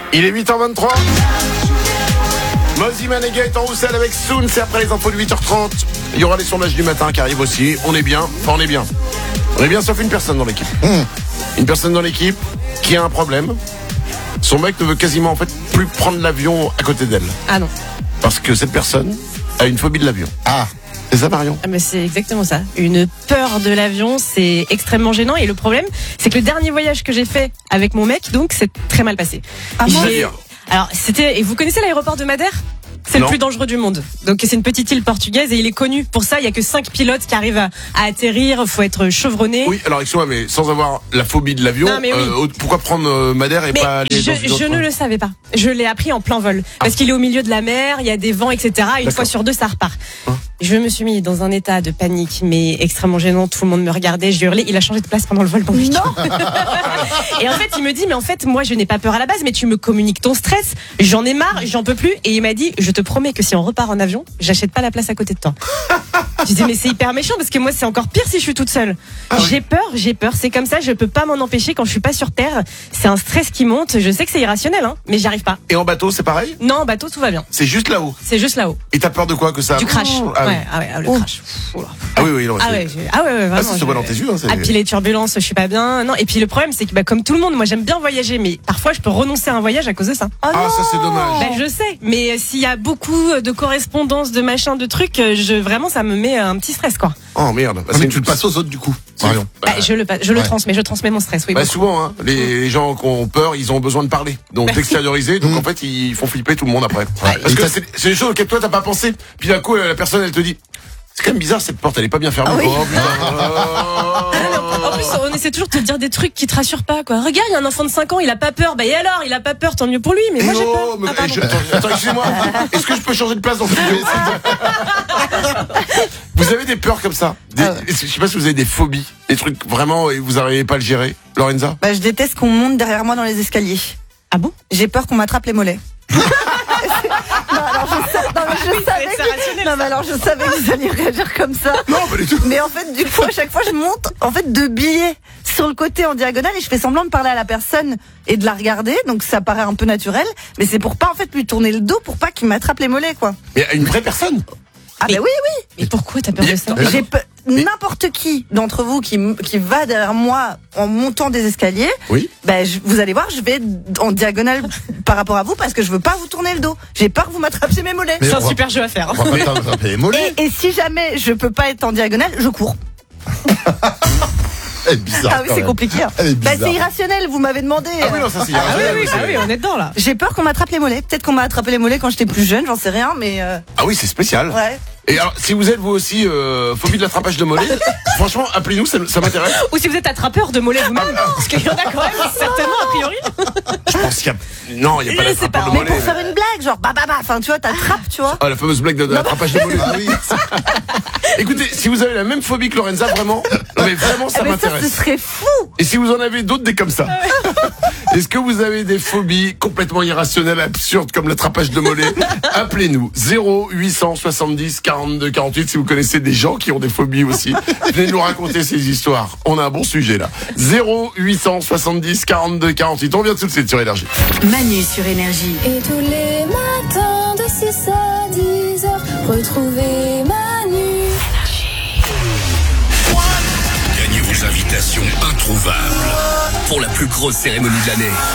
Il est 8h23. Mozzie Manega est en Roussel avec Soon. C'est après les infos de 8h30. Il y aura les sondages du matin qui arrivent aussi. On est bien. Enfin, on est bien. On est bien sauf une personne dans l'équipe. Une personne dans l'équipe qui a un problème. Son mec ne veut quasiment en fait plus prendre l'avion à côté d'elle. Ah non. Parce que cette personne a une phobie de l'avion. Ah, c'est ça Marion? Ah mais c'est exactement ça. Une peur de l'avion, c'est extrêmement gênant. Et le problème, c'est que le dernier voyage que j'ai fait avec mon mec, donc, c'est très mal passé. Ah, Alors, c'était... Et vous connaissez l'aéroport de Madère ? C'est le plus dangereux du monde. Donc c'est une petite île portugaise et il est connu pour ça. Il y a que 5 pilotes qui arrivent à atterrir. Faut être chevronné. Oui, alors excuse-moi, mais sans avoir la phobie de l'avion, pourquoi prendre Madère et pas aller dans une autre... Je ne le savais pas. Je l'ai appris en plein vol. Parce qu'il est au milieu de la mer, il y a des vents, etc. Une fois sur deux, ça repart. Je me suis mis dans un état de panique, mais extrêmement gênant. Tout le monde me regardait, je hurlais. Il a changé de place pendant le vol. Non. Et en fait, il me dit, mais en fait, moi, je n'ai pas peur à la base, mais tu me communiques ton stress. J'en ai marre, j'en peux plus. Et il m'a dit, je te promets que si on repart en avion, j'achète pas la place à côté de toi. Je dis, mais c'est hyper méchant parce que moi, c'est encore pire si je suis toute seule. J'ai peur. C'est comme ça, je peux pas m'en empêcher quand je suis pas sur Terre. C'est un stress qui monte. Je sais que c'est irrationnel, hein, mais j'y arrive pas. Et en bateau, c'est pareil? Non, en bateau, tout va bien. C'est juste là-haut? C'est juste là-haut. Et t'as peur de quoi que ça? Du crash. Le crash. Ah oui, non, vraiment. Ça se voit dans tes yeux. Ah, puis les turbulences, je suis pas bien. Non, et puis le problème, c'est que comme tout le monde, moi j'aime bien voyager, mais parfois je peux renoncer à un voyage à cause de ça. Ça c'est dommage. Je sais, mais s'il y a beaucoup de correspondances, de machins, de trucs, vraiment ça me met un petit stress, quoi. Oh merde. Mais tu le passes aux autres du coup, Marion. Je le transmets, je transmets mon stress. Oui. Souvent, hein, les gens qui ont peur, ils ont besoin de parler, donc d'extérioriser. Donc en fait, ils font flipper tout le monde après. Parce que c'est des choses auxquelles toi t'as pas pensé. Puis d'un coup, la personne, elle te dit. C'est quand même bizarre, cette porte, elle est pas bien fermée. En plus, on essaie toujours de te dire des trucs qui te rassurent pas, quoi. Regarde, il y a un enfant de 5 ans, il a pas peur. Et alors, il a pas peur, tant mieux pour lui, mais moi j'ai peur. Attends, excusez-moi. Est-ce que je peux changer de place dans cette vidéo? Vous avez des peurs comme ça? Je sais pas si vous avez des phobies, des trucs vraiment, et vous n'arrivez pas à le gérer. Lorenza? Je déteste qu'on monte derrière moi dans les escaliers. Ah bon? J'ai peur qu'on m'attrape les mollets. Je savais que vous alliez réagir comme ça. Non, pas du tout. Mais en fait, du coup, à chaque fois, je monte de billets sur le côté en diagonale et je fais semblant de parler à la personne et de la regarder. Donc ça paraît un peu naturel, mais c'est pour pas en fait lui tourner le dos pour pas qu'il m'attrape les mollets, quoi. Mais une vraie personne? Ah oui. Mais pourquoi t'as peur de ça? N'importe qui d'entre vous qui va derrière moi en montant des escaliers, vous allez voir, je vais en diagonale par rapport à vous parce que je veux pas vous tourner le dos. J'ai peur que vous m'attrapiez mes mollets. C'est un super jeu à faire. On va pas t'attraper les mollets. Et si jamais je peux pas être en diagonale, je cours. Elle est bizarre. Ah oui, c'est compliqué. C'est irrationnel, vous m'avez demandé. Ah oui, non, ça c'est irrationnel. Oui, on est dedans là. J'ai peur qu'on m'attrape les mollets. Peut-être qu'on m'a attrapé les mollets quand j'étais plus jeune, j'en sais rien, mais. Ah oui, c'est spécial. Ouais. Et alors, si vous êtes vous aussi phobie de l'attrapage de mollets, franchement, appelez-nous, ça m'intéresse. Ou si vous êtes attrapeur de mollets vous-même, parce qu'il y en a quand même certainement a priori. Je pense qu'il y a... Non, il y a pas d'attrapage de mais mollets. pour faire une blague, genre enfin tu vois, t'attrapes, tu vois. Ah, la fameuse blague de l'attrapage de mollets. Ah oui. Écoutez, si vous avez la même phobie que Lorenza, vraiment, ça m'intéresse. Ça, ce serait fou. Et si vous en avez d'autres, des comme ça. Est-ce que vous avez des phobies complètement irrationnelles, absurdes, comme l'attrapage de mollets? Appelez-nous 0870 42 48 si vous connaissez des gens qui ont des phobies aussi. Venez nous raconter ces histoires. On a un bon sujet là. 0870 42 48. On vient tout de suite sur Énergie. Manu sur Énergie. Et tous les matins de 6 à 10 heures, retrouvez Manu. Gagnez vos invitations introuvables pour la plus grosse cérémonie de l'année.